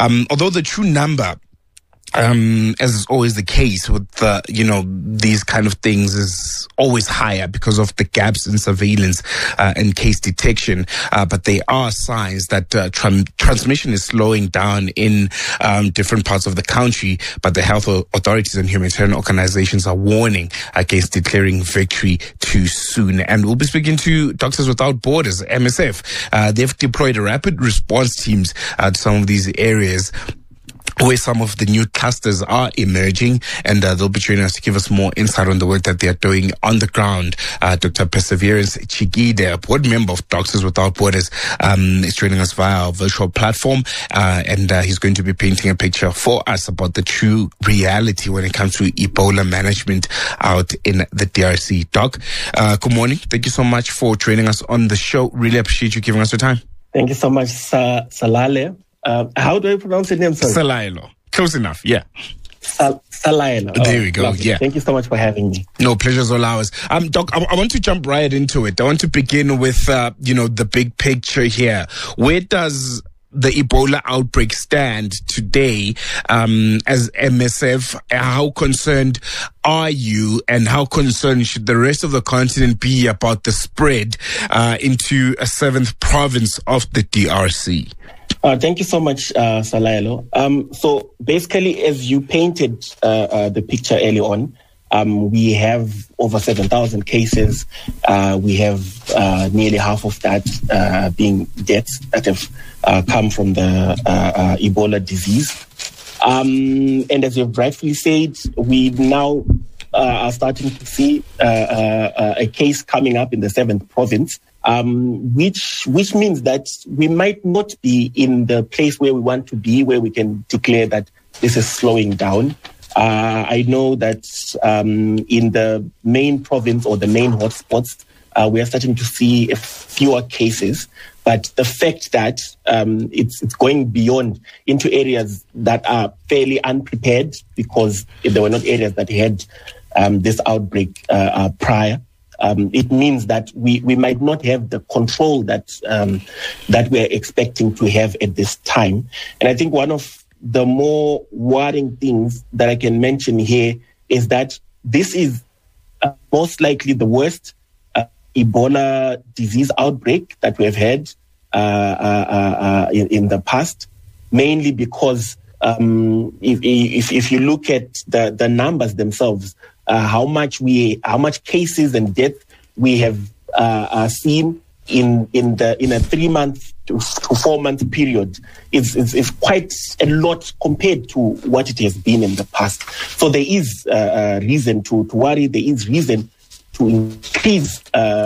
Although the true number, as is always the case with these kind of things, is always higher because of the gaps in surveillance and case detection. But there are signs that transmission is slowing down in different parts of the country. But the health authorities and humanitarian organizations are warning against declaring victory too soon. And we'll be speaking to Doctors Without Borders, MSF. They've deployed rapid response teams to some of these areas where some of the new clusters are emerging, and they'll be joining us to give us more insight on the work that they are doing on the ground. Dr. Perseverance Chigide, a board member of Doctors Without Borders, is joining us via our virtual platform, and he's going to be painting a picture for us about the true reality when it comes to Ebola management out in the DRC. Doc, good morning. Thank you so much for joining us on the show. Really appreciate you giving us your time. Thank you so much, Salale. How do I pronounce your name, sir? Salailo. Close enough, yeah. Salailo. There we go, lovely. Yeah. Thank you so much for having me. No, pleasure's all ours. Doc, I want to jump right into it. I want to begin with, the big picture here. Where does the Ebola outbreak stand today as MSF? How concerned are you, and how concerned should the rest of the continent be about the spread into a seventh province of the DRC? Thank you so much, Salailo. So basically, as you painted the picture early on, we have over 7,000 cases. We have nearly half of that being deaths that have come from the Ebola disease. And as you've rightfully said, we now are starting to see a case coming up in the seventh province. Which means that we might not be in the place where we want to be, where we can declare that this is slowing down. I know that in the main province or the main hotspots, we are starting to see fewer cases. But the fact that it's going beyond into areas that are fairly unprepared, because there were not areas that had this outbreak prior. It means that we might not have the control that we're expecting to have at this time. And I think one of the more worrying things that I can mention here is that this is most likely the worst Ebola disease outbreak that we have had in the past, mainly because if you look at the numbers themselves, how much cases and deaths we have seen in a 3 month to 4 month period is quite a lot compared to what it has been in the past. So there is reason to worry. There is reason to increase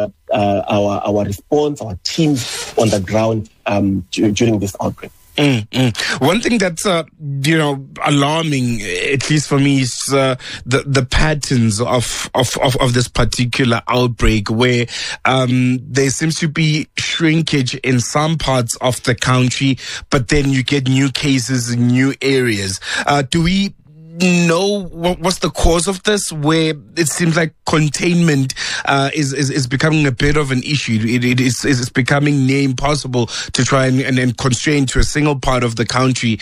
our response, our teams on the ground during this outbreak. One thing that's alarming, at least for me, is the patterns of this particular outbreak, where there seems to be shrinkage in some parts of the country, but then you get new cases in new areas. Do we know what's the cause of this, where it seems like containment is becoming a bit of an issue? It's becoming near impossible to try and constrain to a single part of the country,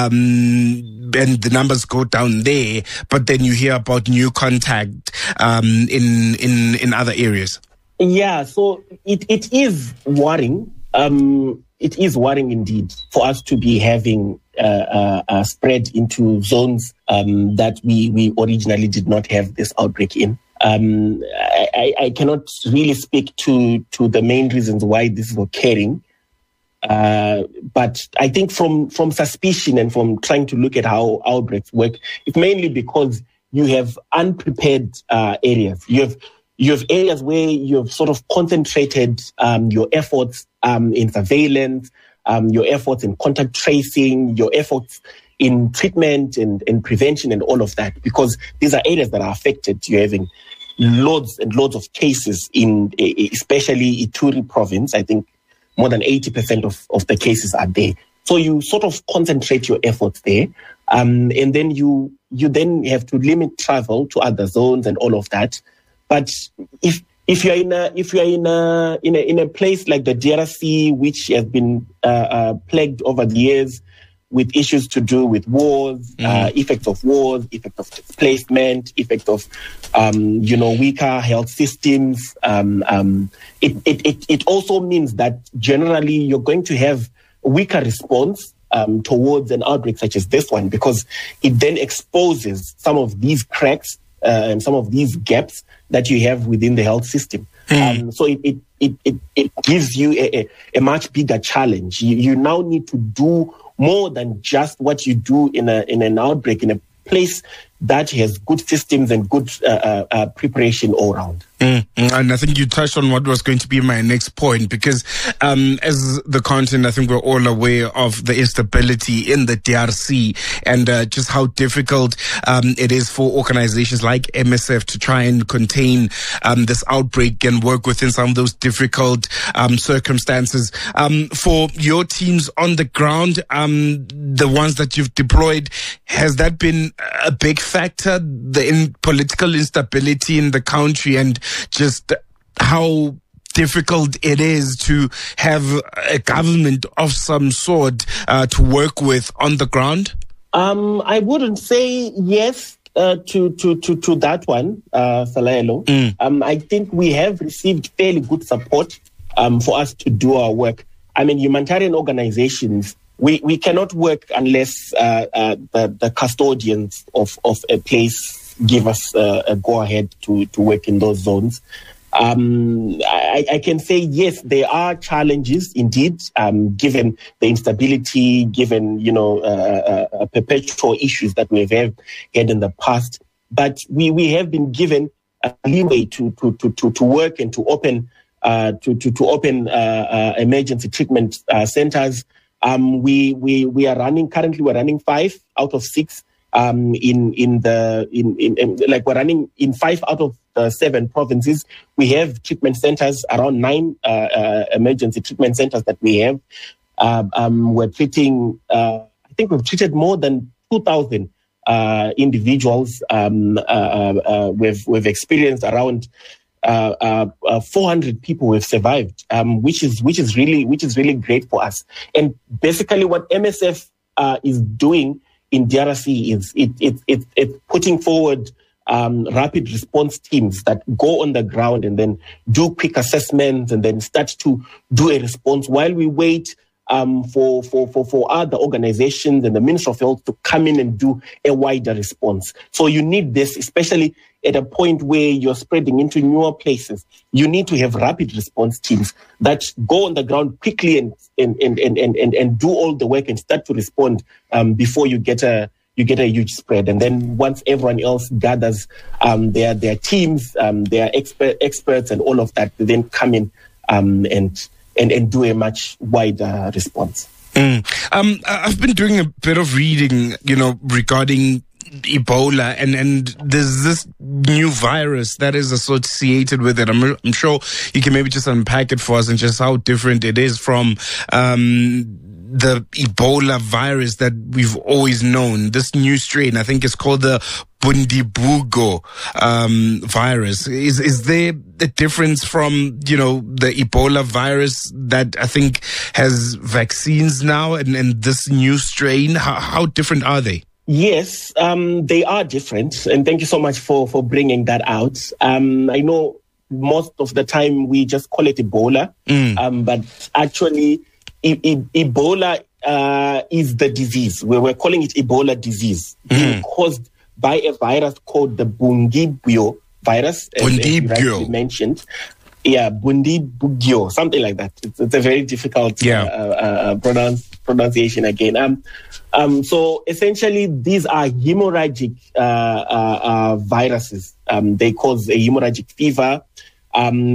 and the numbers go down there, but then you hear about new contact in other areas. Yeah, so it is worrying. It is worrying indeed for us to be having spread into zones that we originally did not have this outbreak in. I cannot really speak to the main reasons why this is occurring, but I think from suspicion and from trying to look at how outbreaks work, it's mainly because you have unprepared areas. You have areas where you've sort of concentrated your efforts in surveillance, your efforts in contact tracing, your efforts in treatment and prevention and all of that, because these are areas that are affected. You're having loads and loads of cases in especially Ituri province. I think more than 80% of the cases are there. So you sort of concentrate your efforts there, and then you then have to limit travel to other zones and all of that. But if you're in a place like the DRC, which has been plagued over the years with issues to do with wars, effects of wars, effects of displacement, effects of, weaker health systems. It also means that generally you're going to have a weaker response towards an outbreak such as this one, because it then exposes some of these cracks and some of these gaps that you have within the health system. So it gives you a much bigger challenge. You now need to do more than just what you do in an outbreak, in a place that has good systems and good preparation all around. And I think you touched on what was going to be my next point, because as the continent, I think we're all aware of the instability in the DRC and just how difficult it is for organizations like MSF to try and contain this outbreak and work within some of those difficult circumstances. For your teams on the ground, the ones that you've deployed, has that been a big factor, the political instability in the country, and just how difficult it is to have a government of some sort to work with on the ground? I wouldn't say yes to that one, Salaelo. I think we have received fairly good support for us to do our work. I mean, humanitarian organizations, we cannot work unless the custodians of a place give us a go-ahead to work in those zones. I can say, yes, there are challenges indeed, given the instability, given, perpetual issues that we've had in the past. But we have been given a leeway to work and to open emergency treatment centers. We are running 5 out of 6. We're running in 5 out of 7 provinces. We have treatment centers, around 9 emergency treatment centers that we have. We're treating, I think we've treated more than 2,000 individuals. We've experienced around 400 people who have survived, which is really great for us. And basically, what MSF is doing in DRC is it's putting forward rapid response teams that go on the ground and then do quick assessments and then start to do a response while we wait for other organizations and the Ministry of Health to come in and do a wider response. So you need this, especially at a point where you're spreading into newer places. You need to have rapid response teams that go on the ground quickly and do all the work and start to respond before you get a huge spread. And then once everyone else gathers their teams, their experts and all of that, they then come in and do a much wider response. I've been doing a bit of reading, regarding Ebola, and there's this new virus that is associated with it. I'm sure you can maybe just unpack it for us and just how different it is from the Ebola virus that we've always known. This new strain, I think, is called the Bundibugyo virus. Is there a difference from, the Ebola virus that I think has vaccines now and this new strain? How different are they? Yes, they are different. And thank you so much for bringing that out. I know most of the time we just call it Ebola, but actually Ebola is the disease. We're calling it Ebola disease, being caused by a virus called the Bundibugyo virus, as you rightly mentioned. Yeah, Bundibugyo, something like that. It's a very difficult pronunciation again. So essentially, these are hemorrhagic viruses. They cause a hemorrhagic fever, and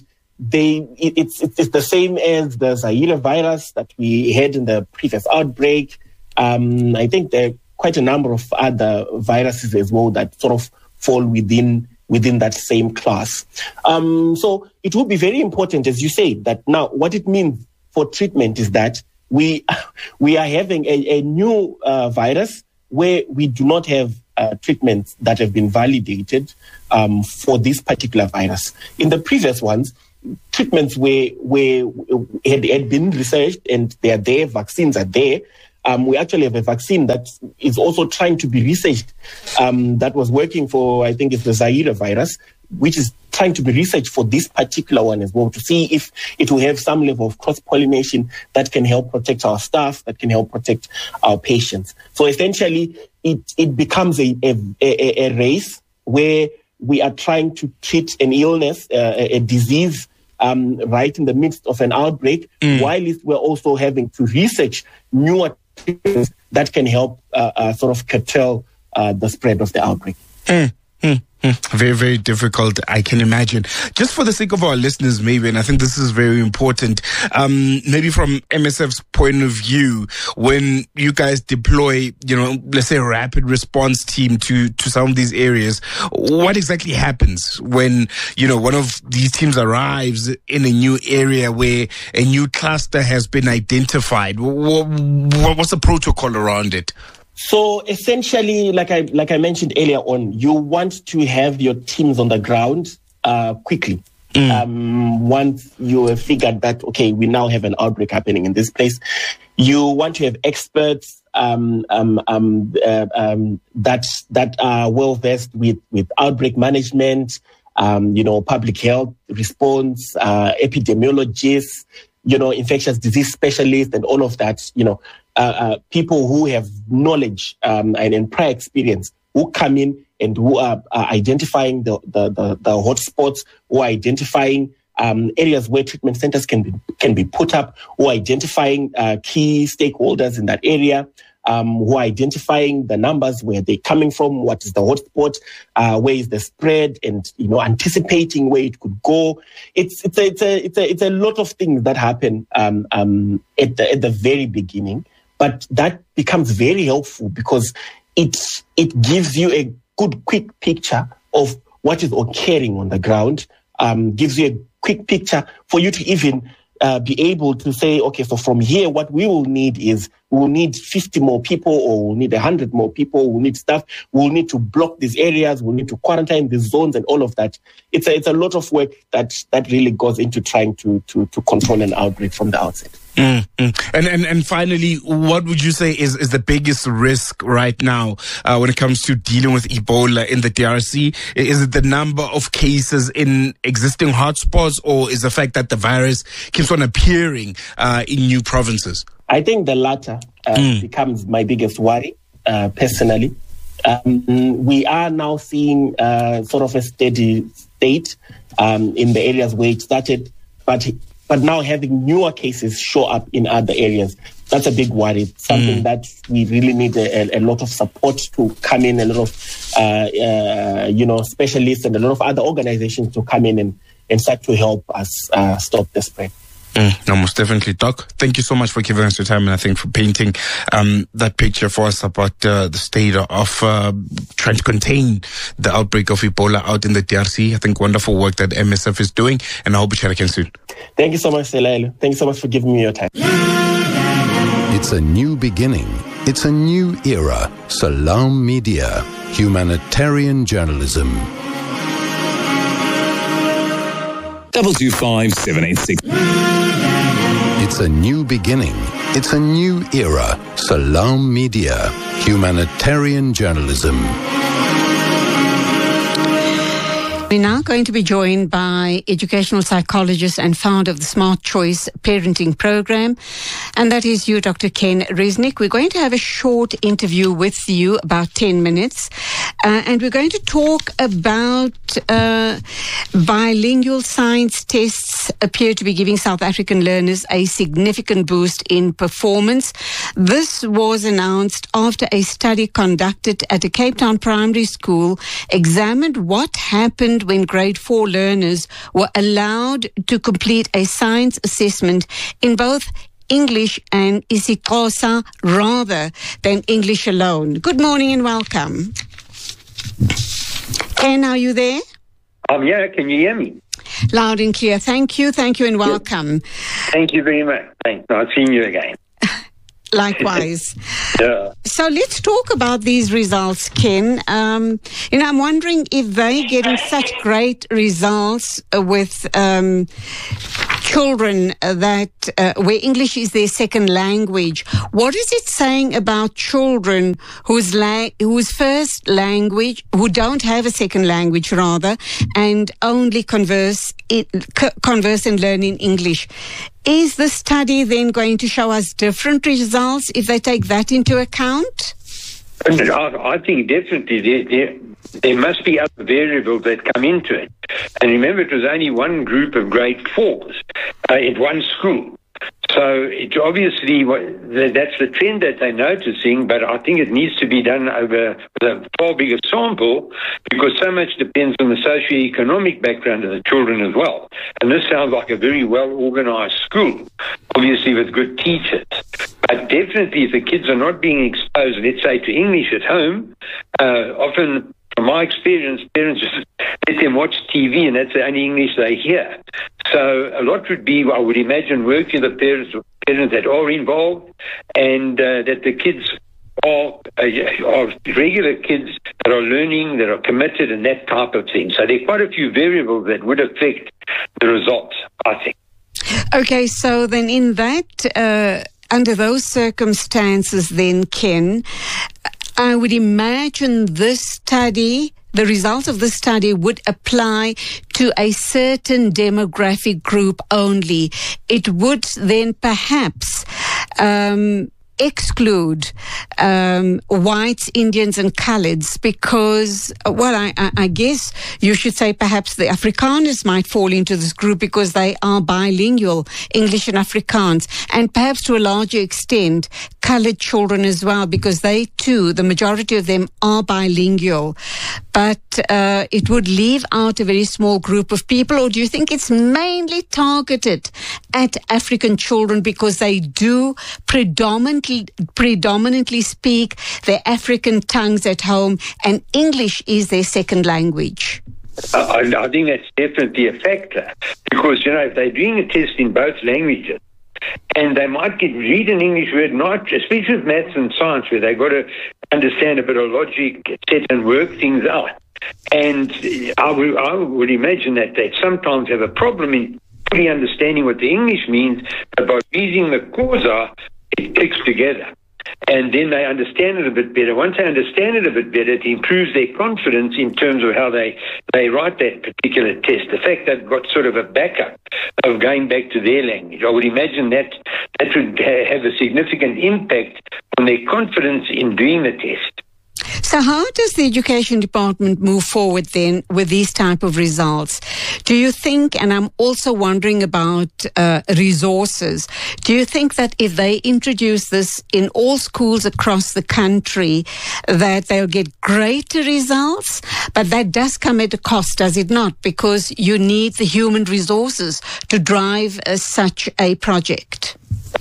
it's the same as the Zaire virus that we had in the previous outbreak. I think there are quite a number of other viruses as well that sort of fall within that same class. So it will be very important, as you say, that now what it means for treatment is that we are having a new virus where we do not have treatments that have been validated for this particular virus. In the previous ones, treatments had been researched and they are there, vaccines are there, We actually have a vaccine that is also trying to be researched that was working for, I think it's the Zaire virus, which is trying to be researched for this particular one as well, to see if it will have some level of cross-pollination that can help protect our staff, that can help protect our patients. So essentially, it becomes a race where we are trying to treat an illness, a disease, right in the midst of an outbreak, while we're also having to research newer treatments that can help sort of curtail the spread of the outbreak. Very, very difficult, I can imagine. Just for the sake of our listeners, maybe, and I think this is very important, maybe from MSF's point of view, when you guys deploy, let's say a rapid response team to some of these areas, what exactly happens when, one of these teams arrives in a new area where a new cluster has been identified? What's the protocol around it? So essentially, like I mentioned earlier on, you want to have your teams on the ground quickly. Once you have figured that, okay, we now have an outbreak happening in this place, you want to have experts that are well versed with outbreak management, public health response, epidemiologists, infectious disease specialists, and all of that. People who have knowledge and prior experience, who come in and who are identifying the hotspots, who are identifying areas where treatment centers can be put up, who are identifying key stakeholders in that area, who are identifying the numbers, where they're coming from, what is the hotspot, where is the spread, and anticipating where it could go. It's a lot of things that happen at the very beginning. But that becomes very helpful because it gives you a good, quick picture of what is occurring on the ground, gives you a quick picture for you to even be able to say, okay, so from here, what we will need is, we will need 50 more people, or we'll need 100 more people, we'll need staff, we'll need to block these areas, we'll need to quarantine these zones and all of that. It's a lot of work that really goes into trying to control an outbreak from the outset. And finally, what would you say is the biggest risk right now when it comes to dealing with Ebola in the DRC? Is it the number of cases in existing hotspots, or is the fact that the virus keeps on appearing in new provinces? I think the latter becomes my biggest worry, personally. We are now seeing sort of a steady state in the areas where it started, but now having newer cases show up in other areas, that's a big worry. Something that we really need a lot of support to come in, a lot of specialists and a lot of other organizations to come in and start to help us stop the spread. No, most definitely, Doc. Thank you so much for giving us your time, and I think for painting that picture for us about the state of trying to contain the outbreak of Ebola out in the DRC. I think wonderful work that MSF is doing, and I hope we chat again soon. Thank you so much, Selailo. Thank you so much for giving me your time. It's a new beginning. It's a new era. Salam Media, humanitarian journalism. 225786. It's a new beginning. It's a new era. Salam Media, humanitarian journalism. We're now going to be joined by educational psychologist and founder of the Smart Choice Parenting Program, and that is you, Dr. Ken Reznick. We're going to have a short interview with you, about 10 minutes, and we're going to talk about bilingual science tests appear to be giving South African learners a significant boost in performance. This was announced after a study conducted at a Cape Town primary school examined what happened when grade 4 learners were allowed to complete a science assessment in both English and isiXhosa rather than English alone. Good morning and welcome. Ken, are you there? Yeah, can you hear me? Loud and clear. Thank you and welcome. Thank you very much. Thanks. Nice seeing you again. Likewise. Yeah. So let's talk about these results, Ken. I'm wondering if they're getting such great results with children that where English is their second language. What is it saying about children whose first language, who don't have a second language rather, and only converse and learn in English? Is the study then going to show us different results if they take that into account? I think definitely there must be other variables that come into it. And remember, it was only one group of grade 4s in one school. So it obviously, that's the trend that they're noticing, but I think it needs to be done over a far bigger sample, because so much depends on the socio-economic background of the children as well. And this sounds like a very well-organized school, obviously with good teachers. But definitely if the kids are not being exposed, let's say, to English at home, often, from my experience, parents just let them watch TV and that's the only English they hear. So a lot would be, I would imagine, working with the parents that are involved, and that the kids are regular kids that are learning, that are committed, and that type of thing. So there are quite a few variables that would affect the results, I think. Okay, so then in that, under those circumstances then, Ken, I would imagine this study, the results of this study would apply to a certain demographic group only. It would then perhaps exclude whites, Indians and coloureds because, I guess you should say perhaps the Afrikaners might fall into this group because they are bilingual, English and Afrikaans, and perhaps to a larger extent coloured children as well, because they too, the majority of them are bilingual. But it would leave out a very small group of people, or do you think it's mainly targeted at African children because they do predominantly speak their African tongues at home and English is their second language? I think that's definitely a factor, because, if they're doing a test in both languages, and they might read an English word, not especially with maths and science, where they've got to understand a bit of logic, etc., and work things out. And I would imagine that they sometimes have a problem in fully understanding what the English means, but by using the causa, it clicks together. And then they understand it a bit better. Once they understand it a bit better, it improves their confidence in terms of how they write that particular test. The fact they've got sort of a backup of going back to their language, I would imagine that would have a significant impact on their confidence in doing the test. So how does the Education Department move forward then with these type of results? Do you think, and I'm also wondering about resources, do you think that if they introduce this in all schools across the country, that they'll get greater results? But that does come at a cost, does it not? Because you need the human resources to drive such a project.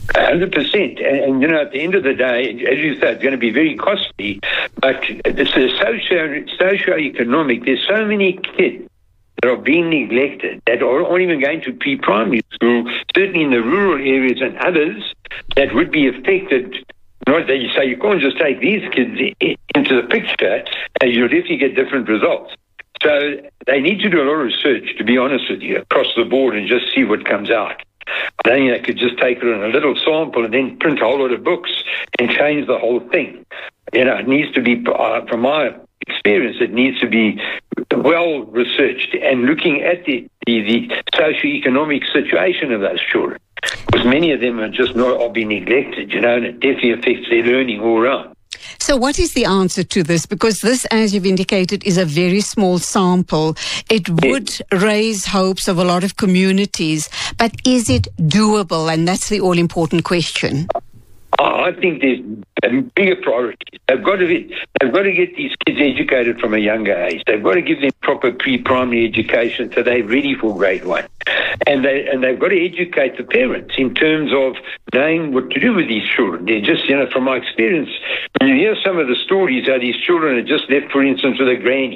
100%. And at the end of the day, as you said, it's going to be very costly, but this is socio-economic. There's so many kids that are being neglected, that aren't even going to pre-primary school, certainly in the rural areas and others, that would be affected. Not that you say you can't just take these kids into the picture, and you'll definitely get different results. So they need to do a lot of research, to be honest with you, across the board and just see what comes out. I don't think they could just take it in a little sample and then print a whole lot of books and change the whole thing. It needs to be, from my experience, it needs to be well researched and looking at the socio-economic situation of those children. Because many of them are being neglected, and it definitely affects their learning all around. So what is the answer to this? Because this, as you've indicated, is a very small sample. It would raise hopes of a lot of communities, but is it doable? And that's the all-important question. I think there's bigger priorities. They've got to get these kids educated from a younger age. They've got to give them proper pre-primary education so they're ready for grade 1. And they've got to educate the parents in terms of knowing what to do with these children. They're just, from my experience, when you hear some of the stories how these children are just left, for instance, with a granny,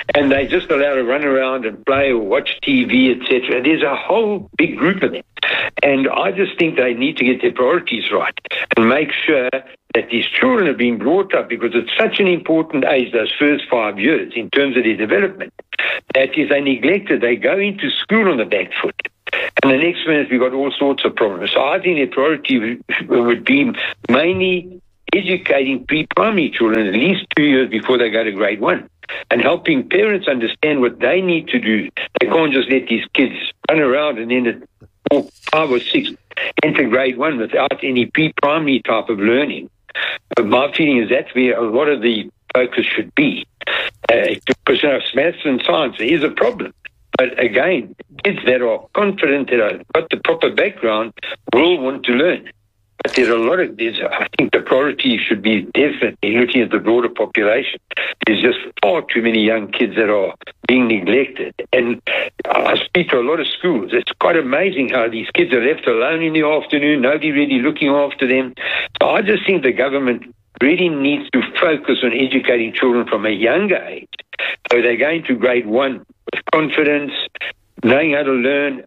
and they just allow to run around and play or watch TV, etc. There's a whole big group of them. And I just think they need to get their priorities right and make sure that these children are being brought up, because it's such an important age, those first 5 years, in terms of their development, that if they neglect it, they go into school on the back foot. And the next minute, we've got all sorts of problems. So I think their priority would be mainly educating pre-primary children at least 2 years before they go to grade 1, and helping parents understand what they need to do. They can't just let these kids run around and then at 4, 5 or 6 enter grade 1 without any pre-primary type of learning. But my feeling is that's where a lot of the focus should be. Because maths and science is a problem. But again, kids that are confident, that have got the proper background, will want to learn. But there's I think the priority should be definitely looking at the broader population. There's just far too many young kids that are being neglected. And I speak to a lot of schools. It's quite amazing how these kids are left alone in the afternoon, nobody really looking after them. So I just think the government really needs to focus on educating children from a younger age. So they're going to grade 1 with confidence, knowing how to learn,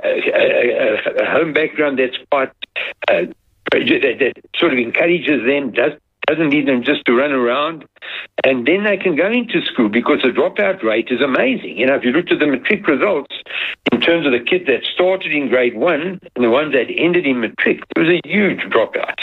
a home background that's quite... that sort of encourages them, doesn't need them just to run around, and then they can go into school, because the dropout rate is amazing. You know, if you looked at the matric results in terms of the kids that started in grade 1 and the ones that ended in matric, there was a huge dropout.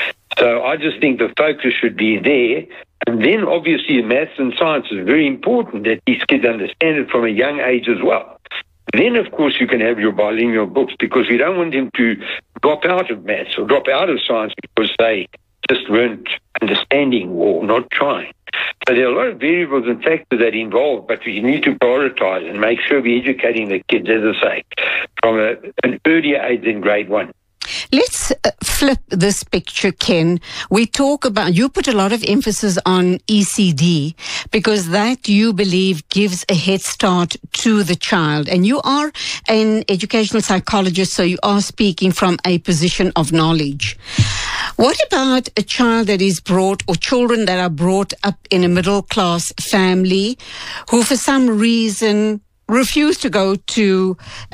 So I just think the focus should be there. And then obviously maths and science is very important, that these kids understand it from a young age as well. Then, of course, you can have your bilingual books, because we don't want them to drop out of maths or drop out of science because they just weren't understanding or not trying. So there are a lot of variables and factors that involve, but we need to prioritize and make sure we're educating the kids, as I say, from an earlier age than grade 1. Let's flip this picture, Ken. We talk about, you put a lot of emphasis on ECD, because that, you believe, gives a head start to the child. And you are an educational psychologist, so you are speaking from a position of knowledge. What about a child that is brought, or children that are brought up in a middle-class family who for some reason refuse to go to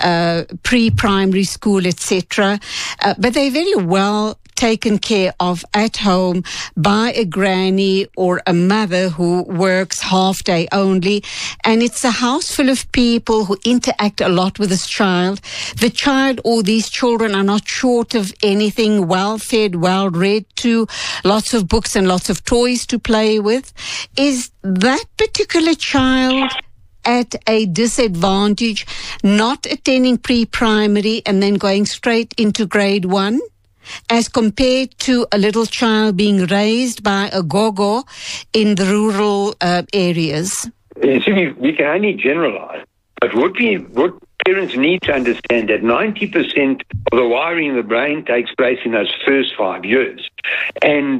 pre-primary school, etc., but they're very well taken care of at home by a granny or a mother who works half day only, and it's a house full of people who interact a lot with this child. The child or these children are not short of anything, well fed, well read to, lots of books and lots of toys to play with. Is that particular child at a disadvantage, not attending pre-primary and then going straight into grade 1, as compared to a little child being raised by a gogo in the rural areas? See, we can only generalize, but what parents need to understand, that 90% of the wiring in the brain takes place in those first 5 years. And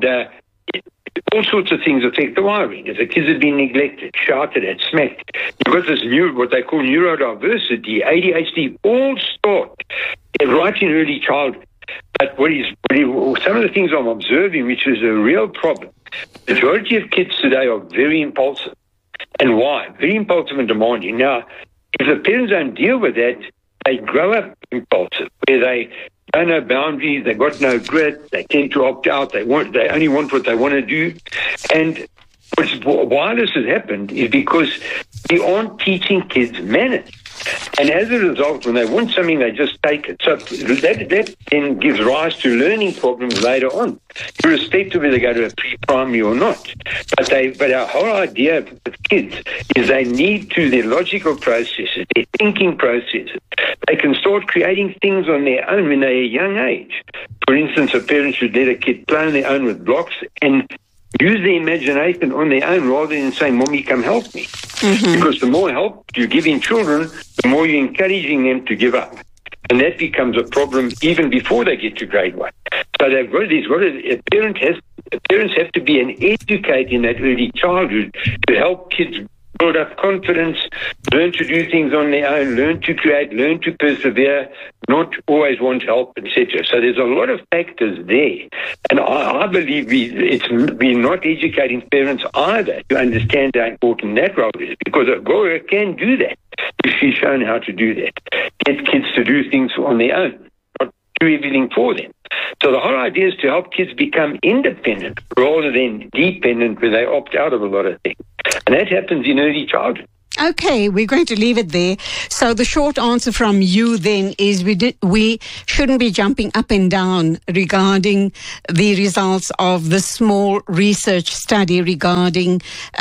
all sorts of things affect the wiring. If the kids have been neglected, shouted at, smacked, you've got this what they call neurodiversity, ADHD, all start right in early childhood. But some of the things I'm observing, which is a real problem, the majority of kids today are very impulsive. And why? Very impulsive and demanding. Now, if the parents don't deal with that, they grow up impulsive, where they don't know boundaries, they've got no grit, they tend to opt out, they only want what they want to do. And why this has happened is because we aren't teaching kids manners. And as a result, when they want something, they just take it. So that then gives rise to learning problems later on, irrespective of whether they go to a pre-primary or not. But our whole idea with kids is they need to, their logical processes, their thinking processes, they can start creating things on their own when they're a young age. For instance, a parent should let a kid play on their own with blocks and use their imagination on their own, rather than saying, "Mommy, come help me." Mm-hmm. Because the more help you give in children, the more you're encouraging them to give up. And that becomes a problem even before they get to grade 1. So parents have to be an educator in that early childhood to help kids build up confidence, learn to do things on their own, learn to create, learn to persevere, not always want help, etc. So there's a lot of factors there. And I believe we're not educating parents either to understand how important that role is, because a girl can do that if she's shown how to do that. Get kids to do things on their own, not do everything for them. So the whole idea is to help kids become independent rather than dependent, where they opt out of a lot of things. And that happens in early childhood. Okay, we're going to leave it there. So the short answer from you then is we shouldn't be jumping up and down regarding the results of the small research study regarding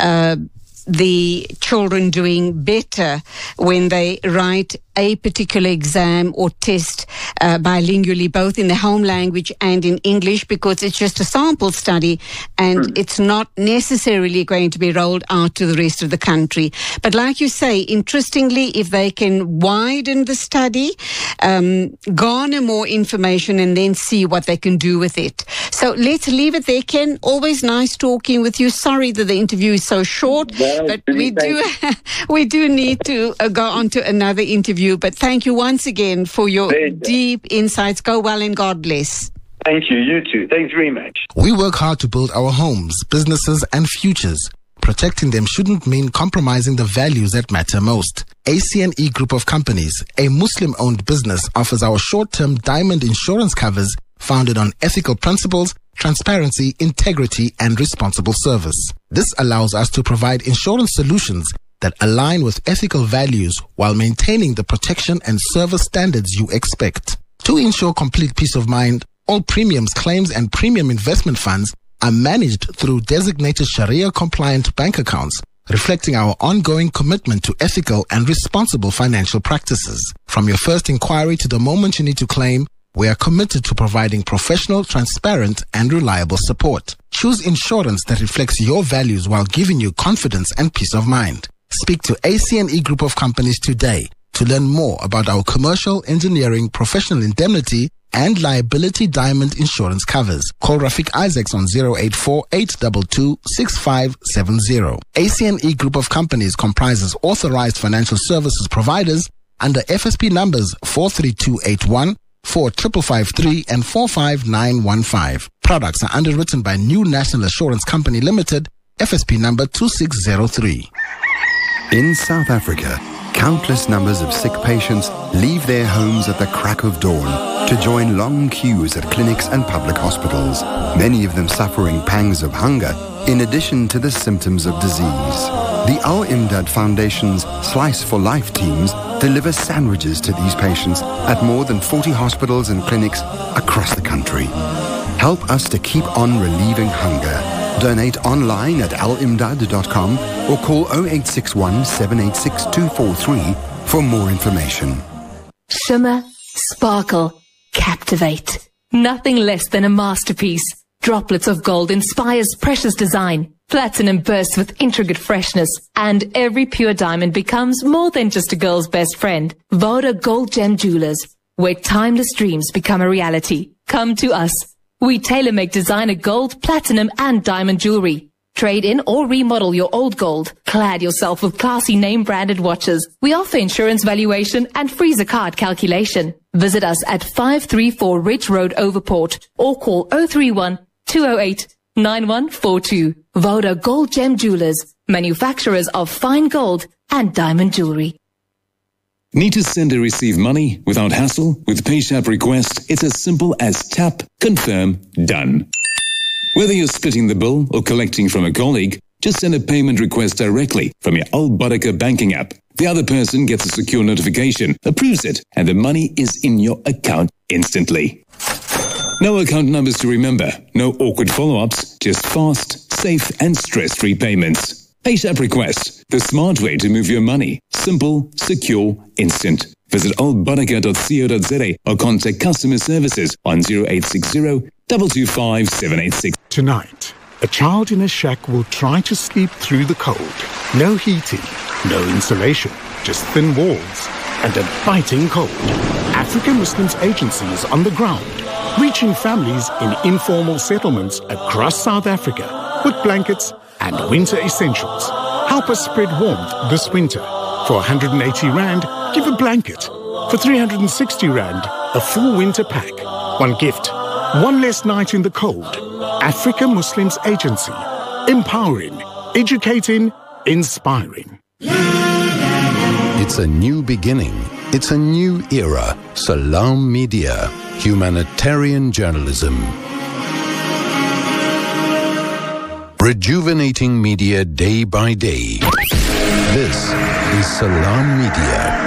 the children doing better when they write a particular exam or test bilingually, both in the home language and in English, because it's just a sample study and it's not necessarily going to be rolled out to the rest of the country. But like you say, interestingly, if they can widen the study, garner more information and then see what they can do with it. So let's leave it there, Ken. Always nice talking with you. Sorry that the interview is so short, but we do need to go on to another interview. But thank you once again for your deep insights. Go well and God bless. Thank you. You too. Thanks very much. We work hard to build our homes, businesses and futures. Protecting them shouldn't mean compromising the values that matter most. ACNE Group of Companies, a Muslim-owned business, offers our short-term diamond insurance covers founded on ethical principles, transparency, integrity and responsible service. This allows us to provide insurance solutions that align with ethical values while maintaining the protection and service standards you expect. To ensure complete peace of mind, all premiums, claims and premium investment funds are managed through designated Sharia-compliant bank accounts, reflecting our ongoing commitment to ethical and responsible financial practices. From your first inquiry to the moment you need to claim, we are committed to providing professional, transparent, and reliable support. Choose insurance that reflects your values while giving you confidence and peace of mind. Speak to ACNE Group of Companies today to learn more about our commercial, engineering, professional indemnity, and liability diamond insurance covers. Call Rafiq Isaacs on 084-822-6570. ACNE Group of Companies comprises authorized financial services providers under FSP numbers 43281, 4553 and 45915. Products are underwritten by New National Assurance Company Limited, FSP number 2603. In South Africa, countless numbers of sick patients leave their homes at the crack of dawn to join long queues at clinics and public hospitals, many of them suffering pangs of hunger in addition to the symptoms of disease. The Al-Imdad Foundation's Slice for Life teams deliver sandwiches to these patients at more than 40 hospitals and clinics across the country. Help us to keep on relieving hunger. Donate online at alimdad.com or call 0861 786 243 for more information. Shimmer, sparkle, captivate. Nothing less than a masterpiece. Droplets of gold inspires precious design. Platinum bursts with intricate freshness. And every pure diamond becomes more than just a girl's best friend. Voda Gold Gem Jewelers, where timeless dreams become a reality. Come to us. We tailor-make designer gold, platinum and diamond jewelry. Trade in or remodel your old gold. Clad yourself with classy name-branded watches. We offer insurance valuation and free zakat calculation. Visit us at 534 Ridge Road, Overport, or call 031-208-9142. Voda Gold Gem Jewelers, manufacturers of fine gold and diamond jewelry. Need to send or receive money without hassle? With PayShap Request, it's as simple as tap, confirm, done. Whether you're splitting the bill or collecting from a colleague, just send a payment request directly from your Al Baraka banking app. The other person gets a secure notification, approves it, and the money is in your account instantly. No account numbers to remember, no awkward follow-ups, just fast, safe, and stress-free payments. PayShap Request, the smart way to move your money. Simple, secure, instant. Visit albaraka.co.za or contact customer services on 0860 225 786. Tonight, a child in a shack will try to sleep through the cold. No heating, no insulation, just thin walls and a biting cold. African Muslims Agency is on the ground, reaching families in informal settlements across South Africa with blankets and winter essentials. Help us spread warmth this winter. For 180 Rand, give a blanket. For 360 Rand, a full winter pack. One gift, one less night in the cold. Africa Muslims Agency. Empowering, educating, inspiring. It's a new beginning. It's a new era. Salam Media. Humanitarian journalism. Rejuvenating media day by day. This is Salam Media.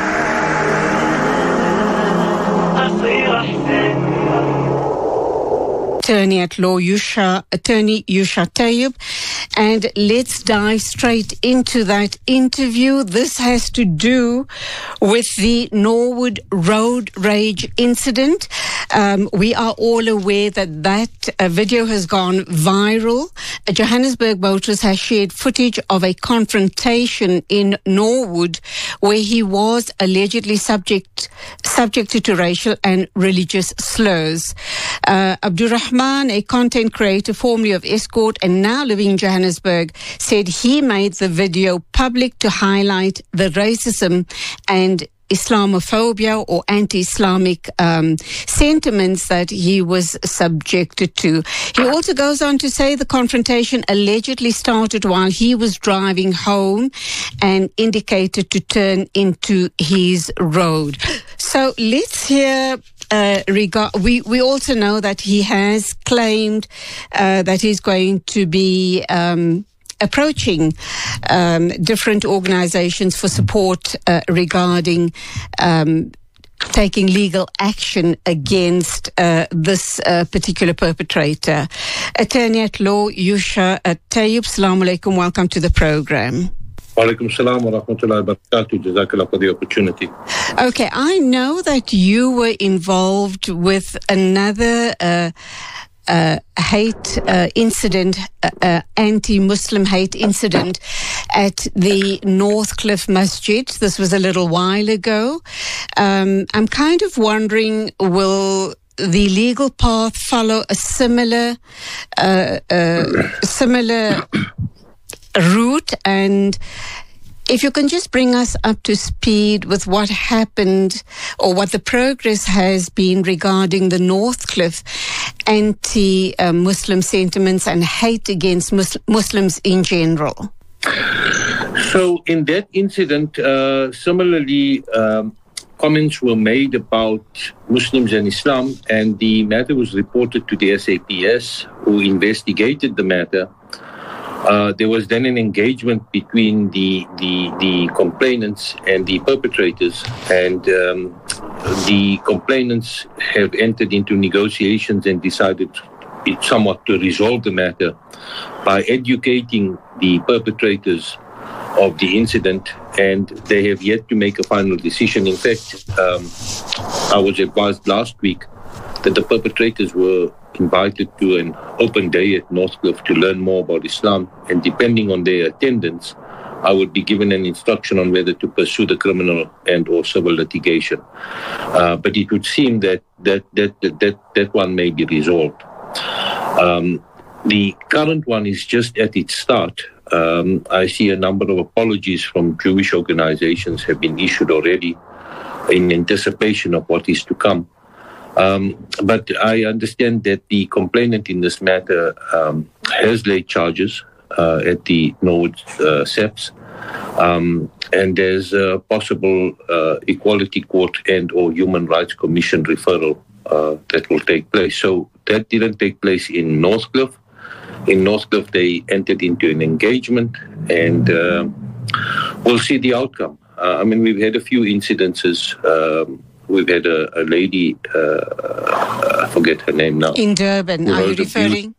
Attorney at law Attorney Yusha Tayyub, and let's dive straight into that interview. This has to do with the Norwood road rage incident. We are all aware that video has gone viral. A Johannesburg motorist has shared footage of a confrontation in Norwood where he was allegedly subjected to racial and religious slurs. Abdurrahman, a content creator formerly of Escort and now living in Johannesburg, said he made the video public to highlight the racism and Islamophobia or anti-Islamic sentiments that he was subjected to. He also goes on to say the confrontation allegedly started while he was driving home and indicated to turn into his road. So let's hear. We also know that he has claimed that he's going to be approaching different organizations for support regarding taking legal action against this particular perpetrator. Attorney at law Yusha Tayyub, Assalamu alaikum, welcome to the program. Walaikum salam wa rahmatullahi wa barakatuh. Jazakallah for the opportunity. Okay, I know that you were involved with another hate incident, anti-Muslim hate incident at the Northcliffe Masjid. This was a little while ago. I'm kind of wondering, will the legal path follow a similar route? And if you can just bring us up to speed with what happened or what the progress has been regarding the Northcliffe anti-Muslim sentiments and hate against Muslims in general. So in that incident, similarly, comments were made about Muslims and Islam, and the matter was reported to the SAPS, who investigated the matter. There was then an engagement between the complainants and the perpetrators, and the complainants have entered into negotiations and decided somewhat to resolve the matter by educating the perpetrators of the incident, and they have yet to make a final decision. In fact, I was advised last week that the perpetrators were invited to an open day at Northcliffe to learn more about Islam, and depending on their attendance, I would be given an instruction on whether to pursue the criminal and or civil litigation. But it would seem that one may be resolved. The current one is just at its start. I see a number of apologies from Jewish organizations have been issued already in anticipation of what is to come. But I understand that the complainant in this matter has laid charges at the Norwood SEPS, and there's a possible Equality Court and or Human Rights Commission referral that will take place. So that didn't take place in Northcliffe. In Northcliffe, they entered into an engagement, and we'll see the outcome. I mean, we've had a few incidences. We've had a lady, I forget her name now. In Durban, are you referring?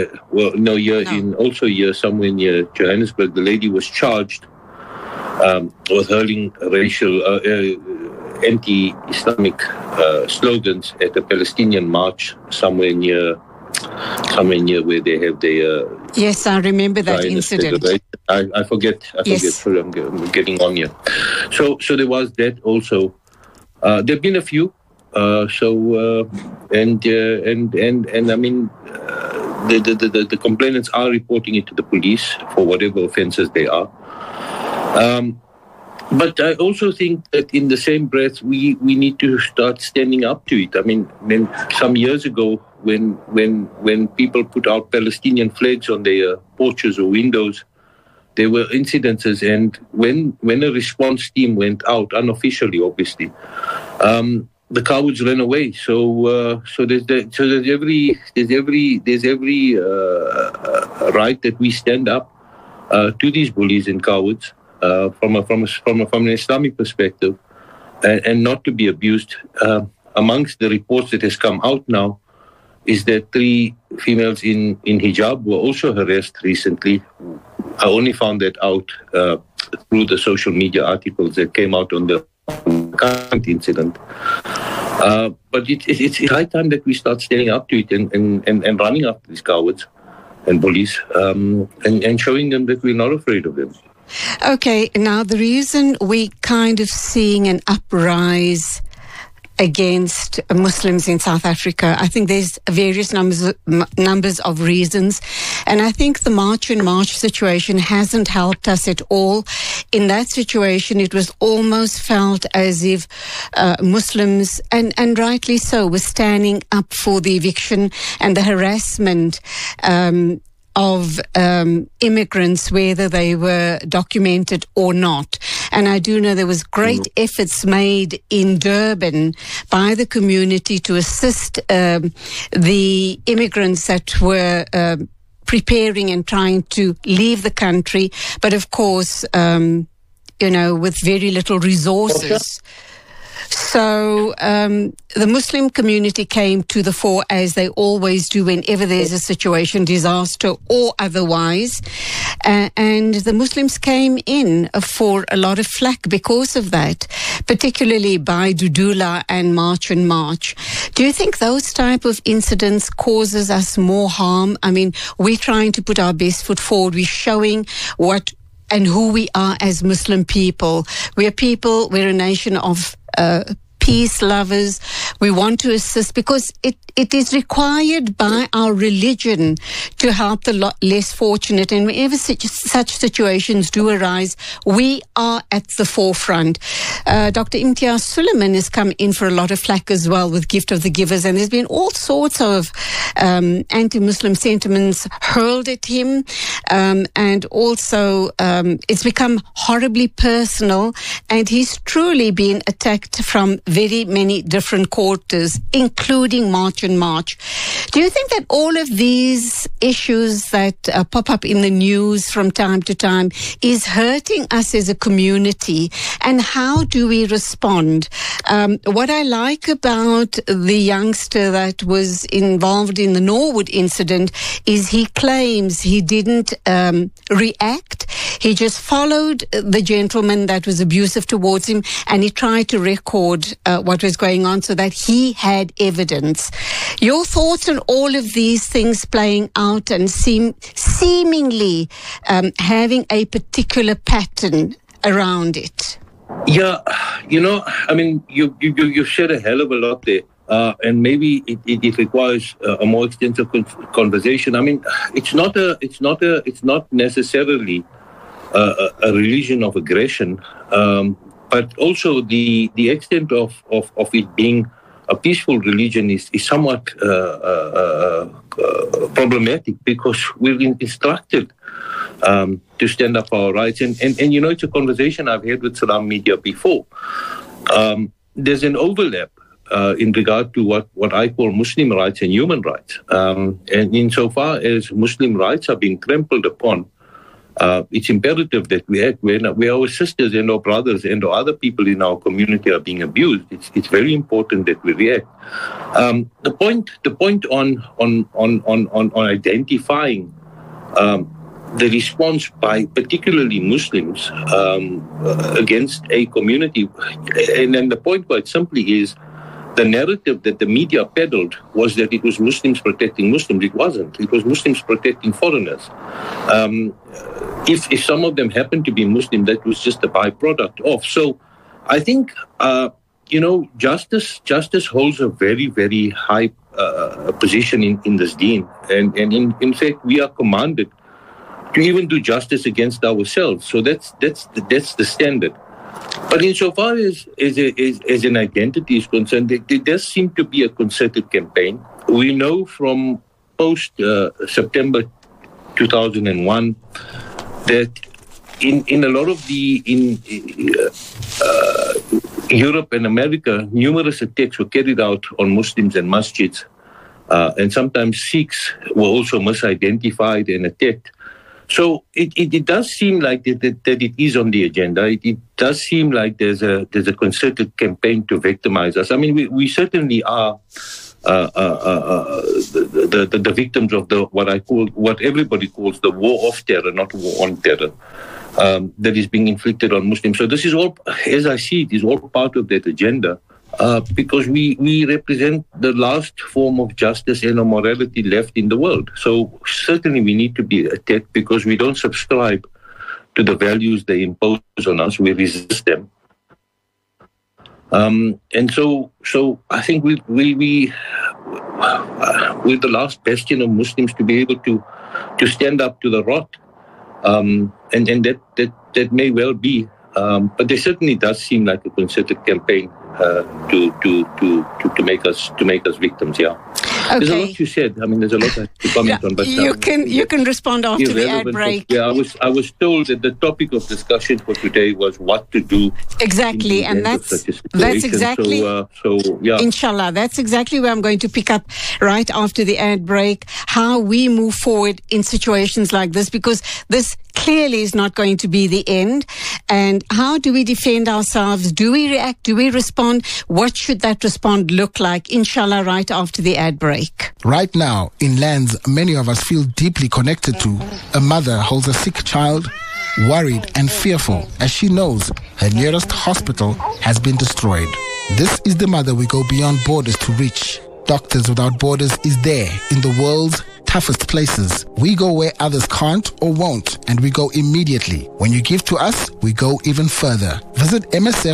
Here somewhere near Johannesburg, the lady was charged with hurling racial, anti-Islamic slogans at a Palestinian march somewhere near where they have their... Yes, I remember that incident. I forget. Sorry, I'm getting on here. So there was that also. There have been a few. And I mean, the complainants are reporting it to the police for whatever offences they are. But I also think that in the same breath, we need to start standing up to it. I mean, some years ago, when people put out Palestinian flags on their porches or windows, there were incidences, and when a response team went out, unofficially, obviously, the cowards ran away. So there's every right that we stand up to these bullies and cowards from an Islamic perspective, and not to be abused. Amongst the reports that has come out now is that 3 females in hijab were also harassed recently. I only found that out through the social media articles that came out on the current incident. But it's high time that we start standing up to it and running after these cowards and bullies and showing them that we're not afraid of them. Okay, now the reason we kind of seeing an uprise against Muslims in South Africa, I think there's various numbers of reasons, and I think the March and March situation hasn't helped us at all. In that situation, it was almost felt as if Muslims, and rightly so, were standing up for the eviction and the harassment of immigrants, whether they were documented or not. And I do know there was great efforts made in Durban by the community to assist the immigrants that were preparing and trying to leave the country, but of course, with very little resources. So the Muslim community came to the fore, as they always do whenever there's a situation, disaster or otherwise. And the Muslims came in for a lot of flack because of that, particularly by Dudula and March and March. Do you think those type of incidents causes us more harm? I mean, we're trying to put our best foot forward. We're showing what and who we are as Muslim people. We're a nation of peace lovers. We want to assist because it is required by our religion to help the less fortunate. And whenever such situations do arise, we are at the forefront. Dr. Imtiaz Sooliman has come in for a lot of flack as well with Gift of the Givers, and there's been all sorts of anti-Muslim sentiments hurled at him, and also it's become horribly personal, and he's truly been attacked from very many different quarters, including March and March. Do you think that all of these issues that pop up in the news from time to time is hurting us as a community? And how do we respond? What I like about the youngster that was involved in the Norwood incident is he claims he didn't react. He just followed the gentleman that was abusive towards him, and he tried to record what was going on so that he had evidence. Your thoughts on all of these things playing out and seemingly having a particular pattern around it? Yeah, I mean, you shared a hell of a lot there. And maybe it requires a more extensive conversation. I mean, it's not necessarily a religion of aggression, but also the extent of it being a peaceful religion is somewhat problematic, because we're instructed to stand up for our rights. And it's a conversation I've had with Salam Media before. There's an overlap in regard to what I call Muslim rights and human rights. And insofar as Muslim rights are being trampled upon, it's imperative that we act. Where our sisters and our brothers and our other people in our community are being abused, it's very important that we react. The point on identifying the response by particularly Muslims against a community, and then the point quite simply is, the narrative that the media peddled was that it was Muslims protecting Muslims. It wasn't. It was Muslims protecting foreigners. If some of them happened to be Muslim, that was just a byproduct of. So I think justice holds a very, very high position in this deen. And in fact, we are commanded to even do justice against ourselves. So that's the standard. But insofar as an identity is concerned, there does seem to be a concerted campaign. We know from post-September 2001 that in a lot of Europe and America, numerous attacks were carried out on Muslims and masjids. And sometimes Sikhs were also misidentified and attacked. So it does seem like that it is on the agenda. It does seem like there's a concerted campaign to victimize us. I mean, we certainly are the victims of what everybody calls the war of terror, not war on terror, that is being inflicted on Muslims. So this is all, as I see it, is all part of that agenda. Because we represent the last form of justice and morality left in the world. So certainly we need to be attacked because we don't subscribe to the values they impose on us. We resist them. And so I think we're the last bastion of Muslims to be able to stand up to the rot. And that may well be. But there certainly does seem like a concerted campaign to make us victims. Yeah. Okay. There's a lot you said. I mean, there's a lot to comment on. But you can respond after the ad break. Yeah, I was told that the topic of discussion for today was what to do. Exactly, and that's exactly. So yeah. Inshallah, that's exactly where I'm going to pick up right after the ad break. How we move forward in situations like this, because this clearly is not going to be the end. And how do we defend ourselves? Do we react? Do we respond? What should that respond look like? Inshallah, right after the ad break. Right now, in lands many of us feel deeply connected to, a mother holds a sick child, worried and fearful as she knows her nearest hospital has been destroyed. This is the mother we go beyond borders to reach. Doctors Without Borders is there in the world's toughest places. We go where others can't or won't, and we go immediately. When you give to us, we go even further. Visit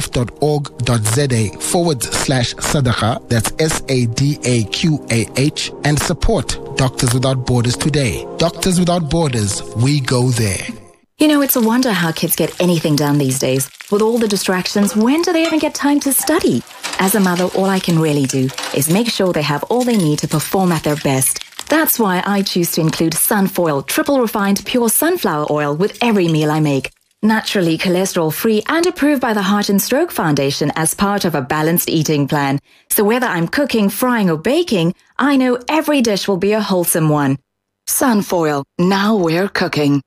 msf.org.za/sadaqah, that's SADAQAH, and support Doctors Without Borders today. Doctors Without Borders, we go there. You know, it's a wonder how kids get anything done these days. With all the distractions, when do they even get time to study? As a mother, all I can really do is make sure they have all they need to perform at their best. That's why I choose to include Sunfoil, triple refined pure sunflower oil with every meal I make. Naturally cholesterol-free and approved by the Heart and Stroke Foundation as part of a balanced eating plan. So whether I'm cooking, frying or baking, I know every dish will be a wholesome one. Sunfoil, now we're cooking.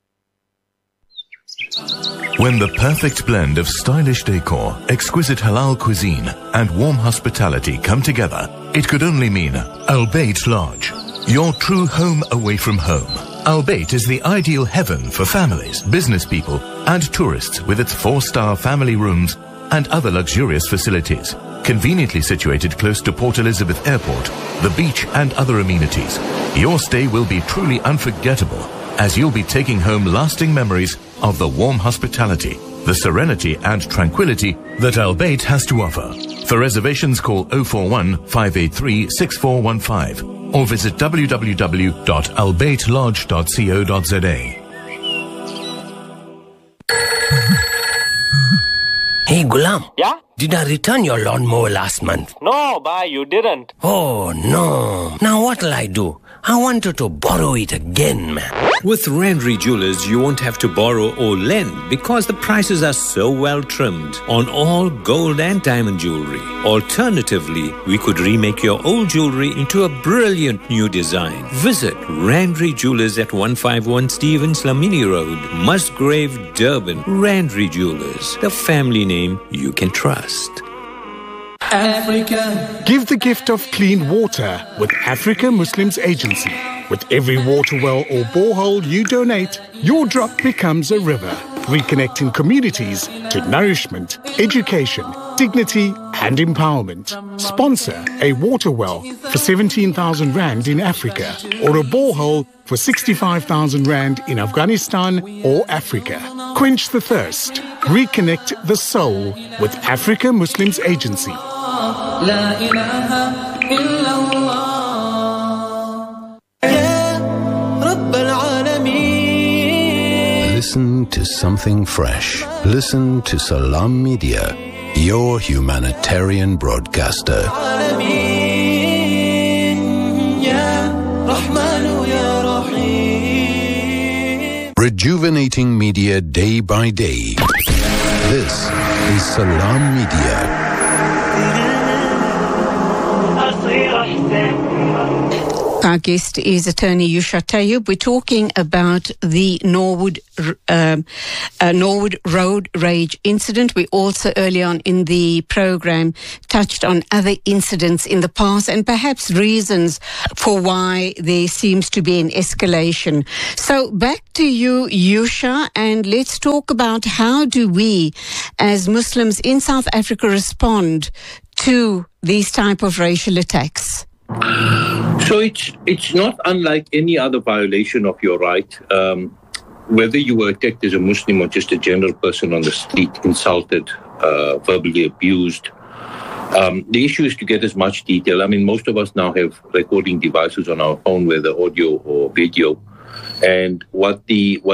When the perfect blend of stylish decor, exquisite halal cuisine, and warm hospitality come together, it could only mean Al Bayt Lodge, your true home away from home. Al Bayt is the ideal heaven for families, business people, and tourists with its 4-star family rooms and other luxurious facilities. Conveniently situated close to Port Elizabeth Airport, the beach, and other amenities, your stay will be truly unforgettable, as you'll be taking home lasting memories of the warm hospitality, the serenity and tranquility that Al Bayt has to offer. For reservations, call 041 583 6415 or visit www.albaytlodge.co.za. Hey, Gulam. Yeah? Did I return your lawnmower last month? No, bhai, you didn't. Oh, no. Now what'll I do? I wanted to borrow it again, man. With Randry Jewelers, you won't have to borrow or lend because the prices are so well trimmed on all gold and diamond jewelry. Alternatively, we could remake your old jewelry into a brilliant new design. Visit Randry Jewelers at 151 Stevens Lamini Road, Musgrave, Durban. Randry Jewelers, the family name you can trust. Africa. Give the gift of clean water with Africa Muslims Agency. With every water well or borehole you donate, your drop becomes a river, reconnecting communities to nourishment, education, dignity and empowerment. Sponsor a water well for 17,000 Rand in Africa or a borehole for 65,000 Rand in Afghanistan or Africa. Quench the thirst. Reconnect the soul with Africa Muslims Agency. لا إله إلا الله يا رب العالمين. Listen to something fresh. Listen to Salam Media, your humanitarian broadcaster. Rejuvenating media day by day. This is Salam Media. Our guest is attorney Yusha Tayyub. We're talking about the Norwood road rage incident. We also early on in the program touched on other incidents in the past and perhaps reasons for why there seems to be an escalation. So back to you, Yusha, and let's talk about how do we as Muslims in South Africa respond to these type of racial attacks? So it's not unlike any other violation of your right, whether you were attacked as a Muslim or just a general person on the street, insulted, verbally abused. The issue is to get as much detail. I mean, most of us now have recording devices on our phone, whether audio or video. And what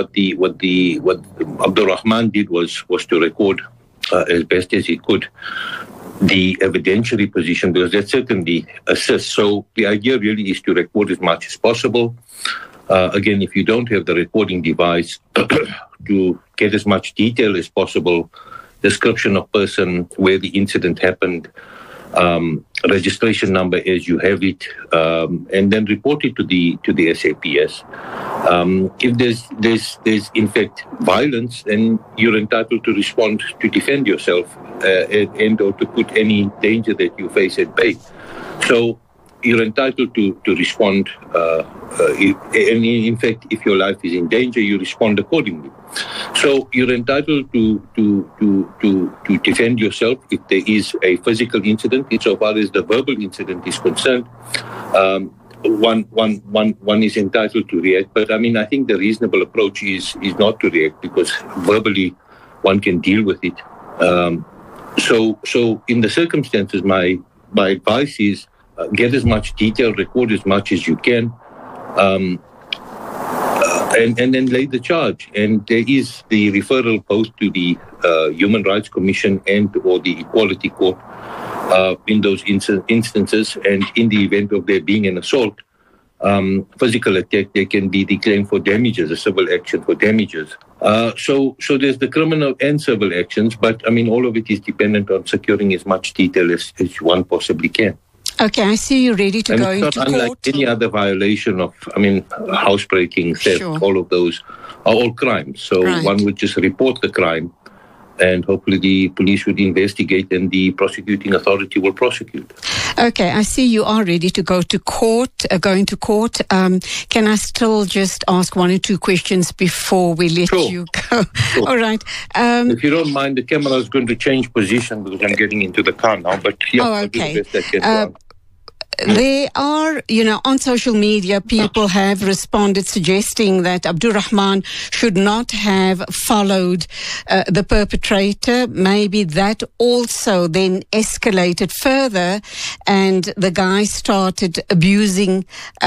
Abdul Rahman did was to record as best as he could the evidentiary position, because that certainly assists. So the idea really is to record as much as possible. Again, if you don't have the recording device, to get as much detail as possible, description of person, where the incident happened, registration number as you have it, and then report it to the SAPS. If there's in fact violence, then you're entitled to respond to defend yourself and or to put any danger that you face at bay. So you're entitled to respond. And in fact, if your life is in danger, you respond accordingly. So you're entitled to defend yourself if there is a physical incident. Insofar as the verbal incident is concerned, one is entitled to react. But I mean, I think the reasonable approach is not to react, because verbally one can deal with it. So in the circumstances, my advice is get as much detail, record as much as you can, and then lay the charge. And there is the referral both to the Human Rights Commission and or the Equality Court in those instances. And in the event of there being an assault, physical attack, there can be the claim for damages, a civil action for damages. So there's the criminal and civil actions, but I mean, all of it is dependent on securing as much detail as one possibly can. Okay, I see you're ready to go into court. It's not unlike any other violation of, I mean, housebreaking, theft, sure. All of those are all crimes. So one would just report the crime, and hopefully the police would investigate and the prosecuting authority will prosecute. Okay, I see you are ready to go to court, going to court. Can I still just ask one or two questions before we let you go? Sure. All right. If you don't mind, the camera is going to change position because I'm getting into the car now. But yeah, okay. I'll do the best I can. There are, on social media, people have responded suggesting that Abdul Rahman should not have followed the perpetrator. Maybe that also then escalated further and the guy started using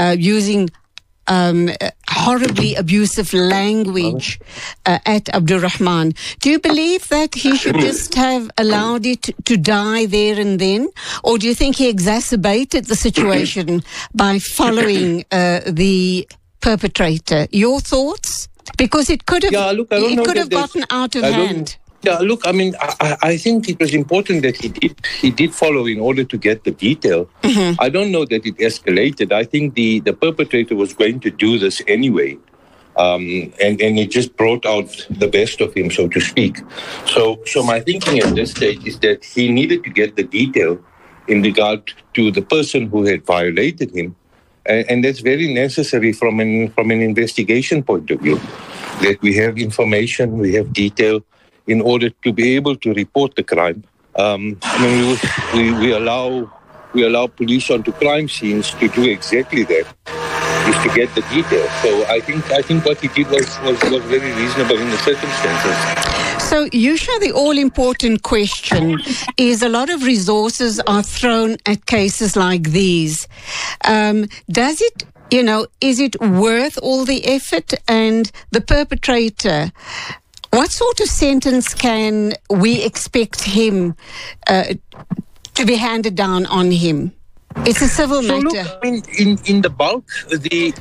horribly abusive language at Abdul Rahman. Do you believe that he should just have allowed it to die there and then? Or do you think he exacerbated the situation by following the perpetrator? Your thoughts? Because it could have, gotten out of hand. Yeah, look, I mean, I think it was important that he did follow in order to get the detail. Mm-hmm. I don't know that it escalated. I think the perpetrator was going to do this anyway. And it just brought out the best of him, so to speak. So my thinking at this stage is that he needed to get the detail in regard to the person who had violated him. And that's very necessary from an investigation point of view, that we have information, we have detail, in order to be able to report the crime. I mean, we allow police onto crime scenes to do exactly that, is to get the detail. So I think what he did was very reasonable in the circumstances. So, Yusha, the all-important question is a lot of resources are thrown at cases like these. Does it, is it worth all the effort? And the perpetrator, what sort of sentence can we expect him to be handed down on him? It's a civil matter. Look, I mean, in the bulk, the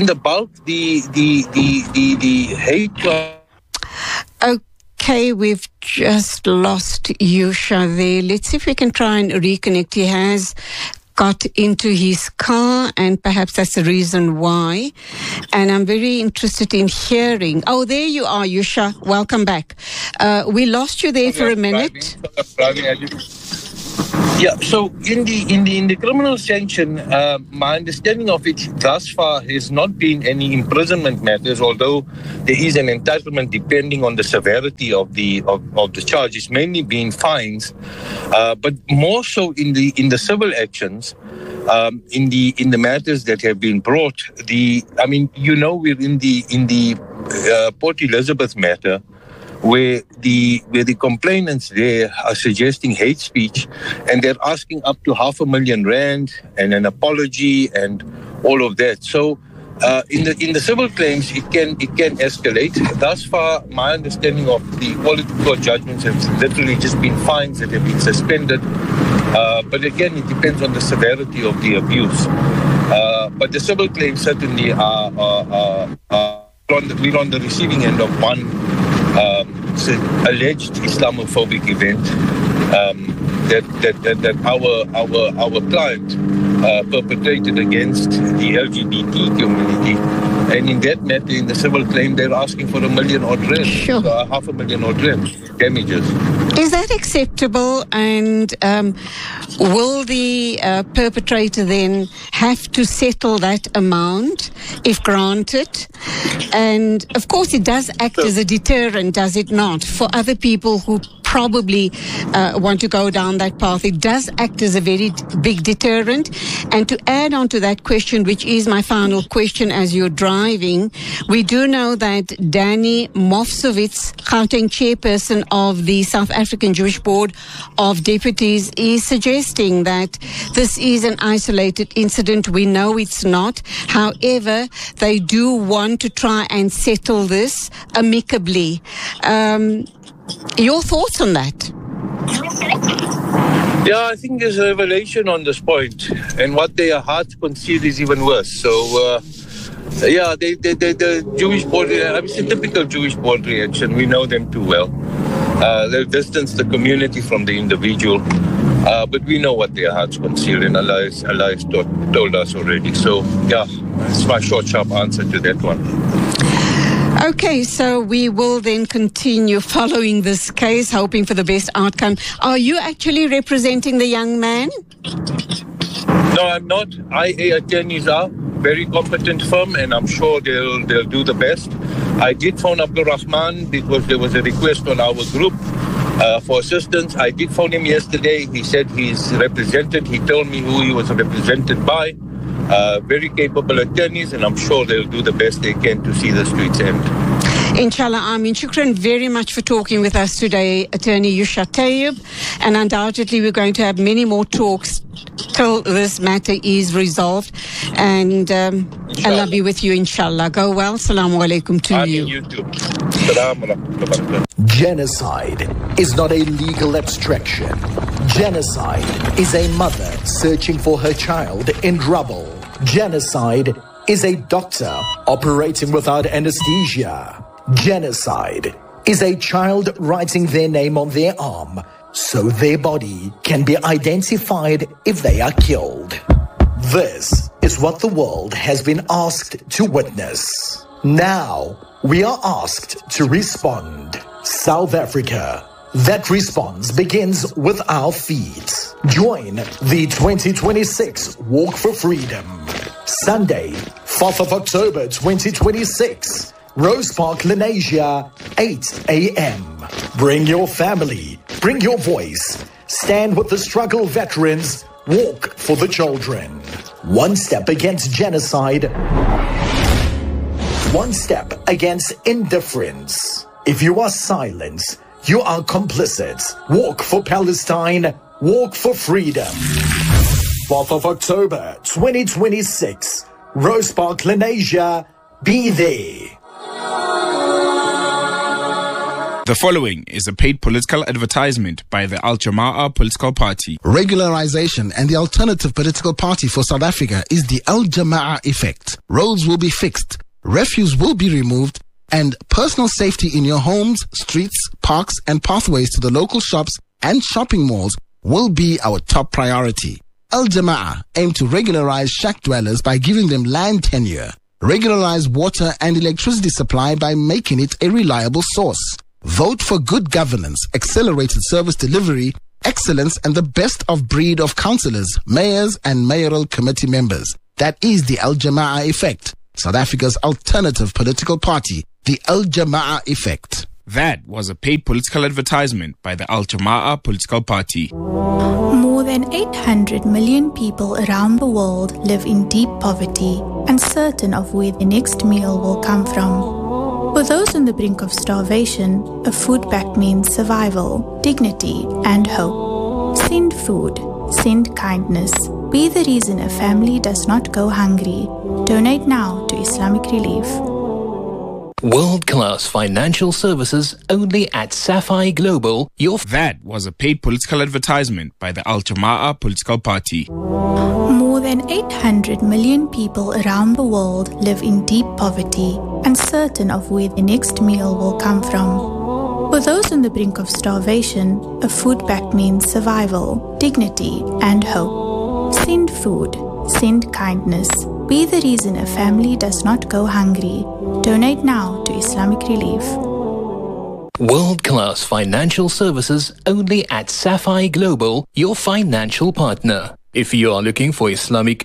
hate crime. Okay, we've just lost Yusha there. Let's see if we can try and reconnect. He has got into his car, and perhaps that's the reason why. And I'm very interested in hearing. Oh, there you are, Yusha. Welcome back. We lost you there for a minute. Yeah, so in the criminal sanction, my understanding of it thus far has not been any imprisonment matters, although there is an entitlement depending on the severity of the charge. It's mainly been fines, but more so in the civil actions, in the matters that have been brought. We're in the Port Elizabeth matter, where the complainants there are suggesting hate speech, and they're asking up to R500,000 and an apology and all of that. So in the civil claims, it can escalate. Thus far, my understanding of the Equality Court judgments have literally just been fines that have been suspended. But again, it depends on the severity of the abuse. But the civil claims certainly are we're on the receiving end of one alleged Islamophobic event that our client perpetrated against the LGBT community. And in that matter, in the civil claim, they're asking for R1 million odd, sure. R500,000 odd damages. Is that acceptable? And will the perpetrator then have to settle that amount if granted? And of course, it does act as a deterrent, does it not, for other people who probably want to go down that path. It does act as a very big deterrent. And to add on to that question, which is my final question as you're driving, we do know that Danny Mofsowitz, Gauteng chairperson of the South African Jewish Board of Deputies, is suggesting that this is an isolated incident. We know it's not. However, they do want to try and settle this amicably. Your thoughts on that? Yeah, I think there's a revelation on this point, and what they are hard to conceal is even worse. So, the Jewish board, it's a typical Jewish board reaction. We know them too well. They've distanced the community from the individual, but we know what they are hard to conceal, and Allah has told us already. So, yeah, that's my short, sharp answer to that one. Okay, so we will then continue following this case, hoping for the best outcome. Are you actually representing the young man? No, I'm not. IA attorneys are very competent firm, and I'm sure they'll do the best. I did phone Abdul Rahman because there was a request on our group for assistance. I did phone him yesterday. He said he's represented. He told me who he was represented by. Very capable attorneys, and I'm sure they'll do the best they can to see this to its end. Inshallah, Amin. Shukran very much for talking with us today, Attorney Yusha Tayyib. And undoubtedly, we're going to have many more talks till this matter is resolved. And Allah be with you, inshallah. Go well. Assalamu alaikum to you. You too. Assalamu alaikum. Genocide is not a legal abstraction. Genocide is a mother searching for her child in rubble. Genocide is a doctor operating without anesthesia. Genocide is a child writing their name on their arm so their body can be identified if they are killed. This is what the world has been asked to witness. Now we are asked to respond. South Africa. That response begins with our feet. Join the 2026 Walk for Freedom. Sunday, 4th of October 2026. Rose Park, Lenasia, 8 a.m. Bring your family. Bring your voice. Stand with the struggle veterans. Walk for the children. One step against genocide. One step against indifference. If you are silenced, you are complicit. Walk for Palestine. Walk for freedom. 4th of October 2026. Rose Park, Lenasia. Be there. The following is a paid political advertisement by the Al Jama'ah political party. Regularization and the alternative political party for South Africa is the Al Jama'ah effect. Roads will be fixed, refuse will be removed, and personal safety in your homes, streets, parks, and pathways to the local shops and shopping malls will be our top priority. Al Jama'ah aim to regularize shack dwellers by giving them land tenure, regularize water and electricity supply by making it a reliable source. Vote for good governance, accelerated service delivery, excellence, and the best of breed of councillors, mayors, and mayoral committee members. That is the Al Jama'ah effect, South Africa's alternative political party, the Al Jama'ah effect. That was a paid political advertisement by the Al Jama'ah political party. More than 800 million people around the world live in deep poverty, uncertain of where the next meal will come from. For those on the brink of starvation, a food pact means survival, dignity, and hope. Send food, send kindness. Be the reason a family does not go hungry. Donate now to Islamic Relief. World-class financial services only at Sapphire Global. That was a paid political advertisement by the Al Jama'ah political party. More than 800 million people around the world live in deep poverty, uncertain of where the next meal will come from. For those on the brink of starvation, a food pact means survival, dignity, and hope. Send food, send kindness. Be the reason a family does not go hungry. Donate now to Islamic Relief. World-class financial services only at Sapphire Global, your financial partner. If you are looking for Islamic